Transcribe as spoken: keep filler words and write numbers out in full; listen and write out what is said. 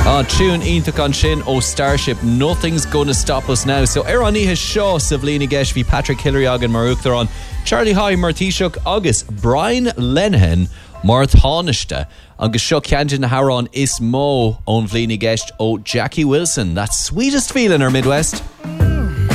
Ah, tune íntaach an sin ó Starship, Nothing's Gonna Stop Us Now. So ar an ihe seo sa bhlína gceist bhí Patrick Hillary agan mar uachtarán, Charlie High mar Taoiseach agus Brian Lenihan mar thánaiste. Agus seo ceantin na harán is mó ón bhlína gceist ó Jackie Wilson. That sweetest feeling our Midwest.